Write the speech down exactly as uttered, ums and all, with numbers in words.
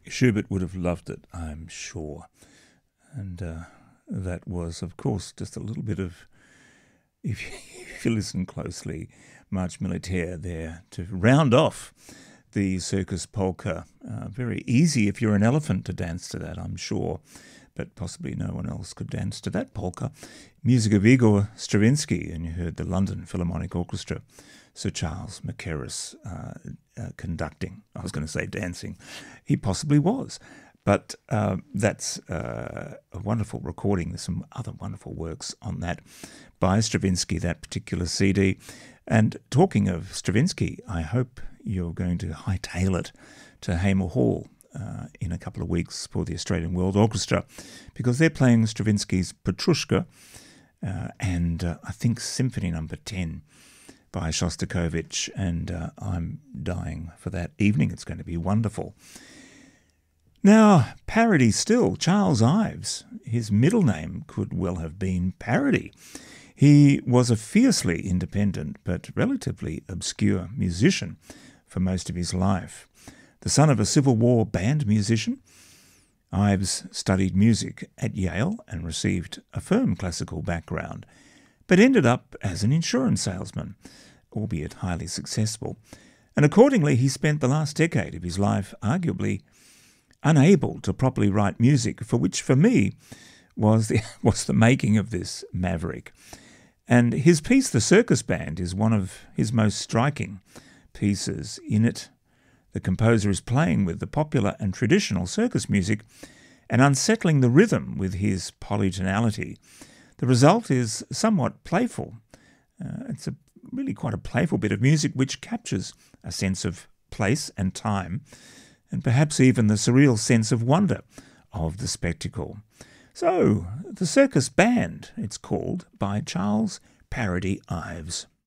Schubert would have loved it, I'm sure. And uh, that was, of course, just a little bit of, if you, if you listen closely, March Militaire there to round off the circus polka. Uh, very easy if you're an elephant to dance to that, I'm sure, but possibly no one else could dance to that polka. Music of Igor Stravinsky, and you heard the London Philharmonic Orchestra, Sir Charles Mackerras uh, uh, conducting. I was going to say dancing. He possibly was. But uh, that's uh, a wonderful recording. There's some other wonderful works on that by Stravinsky, that particular C D. And talking of Stravinsky, I hope you're going to hightail it to Hamer Hall uh, in a couple of weeks for the Australian World Orchestra, because they're playing Stravinsky's Petrushka uh, and uh, I think Symphony Number ten by Shostakovich, and uh, I'm dying for that evening. It's going to be wonderful. Now, parody still, Charles Ives. His middle name could well have been Parody. He was a fiercely independent but relatively obscure musician for most of his life. The son of a Civil War band musician, Ives studied music at Yale and received a firm classical background, but ended up as an insurance salesman, albeit highly successful. And accordingly, he spent the last decade of his life arguably unable to properly write music, for which, for me, was the, was the making of this maverick. And his piece, The Circus Band, is one of his most striking pieces. In it, the composer is playing with the popular and traditional circus music and unsettling the rhythm with his polytonality. The result is somewhat playful. Uh, it's a really quite a playful bit of music which captures a sense of place and time, and perhaps even the surreal sense of wonder of the spectacle. So, The Circus Band, it's called, by Charles Parody Ives.